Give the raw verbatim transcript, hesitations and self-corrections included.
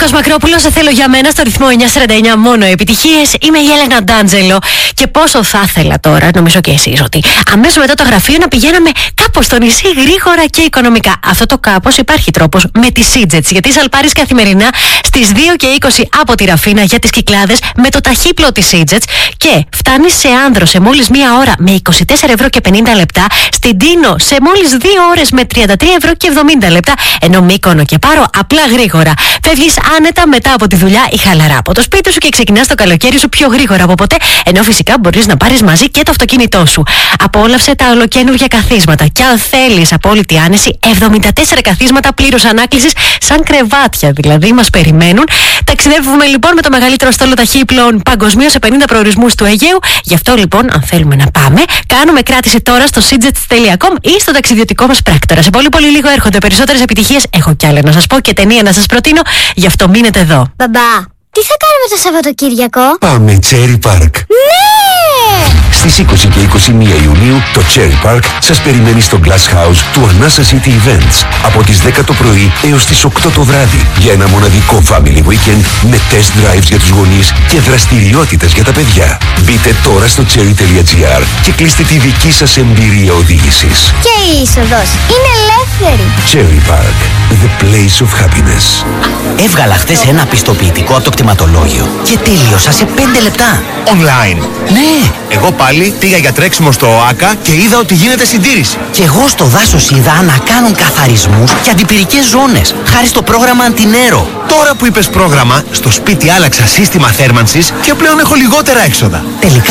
Νίκος Μακρόπουλος, σε θέλω για μένα στο ρυθμό εννιακόσια σαράντα εννιά, μόνο επιτυχίες. Είμαι η Έλενα Ντάντζελο και πόσο θα ήθελα τώρα, νομίζω και εσείς, ότι αμέσως μετά το γραφείο να πηγαίναμε κάπως στο νησί γρήγορα και οικονομικά. Αυτό το κάπως υπάρχει τρόπος με τις Σίτζετς, γιατί σαλπάρεις καθημερινά στις δύο και είκοσι από τη Ραφίνα για τις Κυκλάδες με το ταχύπλο της Σίτζετς και φτάνεις σε Άνδρο σε μόλις μία ώρα με είκοσι τέσσερα ευρώ και πενήντα λεπτά, στην Τίνο σε μόλις δύο ώρες με τριάντα τρία ευρώ και εβδομήντα λεπτά, ενώ Μύκονο και Πάρο απλά γρήγορα. Φεύγεις άνετα μετά από τη δουλειά ή χαλαρά από το σπίτι σου και ξεκινάς το καλοκαίρι σου πιο γρήγορα από ποτέ, ενώ φυσικά μπορείς να πάρεις μαζί και το αυτοκίνητό σου. Απόλαυσε τα ολοκαίνουργια καθίσματα και αν θέλεις απόλυτη άνεση, εβδομήντα τέσσερα καθίσματα πλήρους ανάκλησης, σαν κρεβάτια δηλαδή, μας περιμένουν. Ταξιδεύουμε λοιπόν με το μεγαλύτερο στόλο ταχύπλων παγκοσμίως σε πενήντα προορισμούς του Αιγαίου. Γι' αυτό λοιπόν, αν θέλουμε να πάμε, κάνουμε κράτηση τώρα στο σίτζετς τελεία κομ ή στο ταξιδιωτικό μας πράκτορα. Σε πολύ πολύ λίγο έρχονται περισσότερες επιτυχίες. Έχω κι άλλα να σας πω και ταινία να σας προτείνω, γι' αυτό μείνετε εδώ. Μπαμπά, τι θα κάνουμε το Σαββατοκύριακο? Πάμε Cherry Park. Ναι! Στις είκοσι και είκοσι μία Ιουνίου το Cherry Park σας περιμένει στο Glass House του Anasa City Events από τις δέκα το πρωί έως τις οκτώ το βράδυ για ένα μοναδικό family weekend με test drives για τους γονείς και δραστηριότητες για τα παιδιά. Μπείτε τώρα στο cherry τελεία gr και κλείστε τη δική σας εμπειρία οδήγησης. Και η είσοδος είναι ελεύθερη. Cherry Park, the place of happiness. Έβγαλα χθες ένα πιστοποιητικό από το κτηματολόγιο και τέλειωσα σε πέντε λεπτά. Online. Ναι! Εγώ πάλι πήγα για τρέξιμο στο ΟΑΚΑ και είδα ότι γίνεται συντήρηση. Και εγώ στο δάσος είδα να κάνουν καθαρισμούς και αντιπυρικές ζώνες, χάρη στο πρόγραμμα Αντινέρο. Τώρα που είπες πρόγραμμα, στο σπίτι άλλαξα σύστημα θέρμανσης και πλέον έχω λιγότερα έξοδα. Τελικά